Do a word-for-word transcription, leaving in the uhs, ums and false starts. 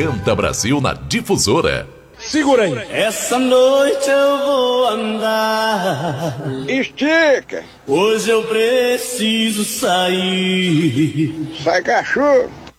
Canta Brasil na Difusora. Segura aí. Essa noite eu vou andar. Estica. Hoje eu preciso sair. Sai, cachorro.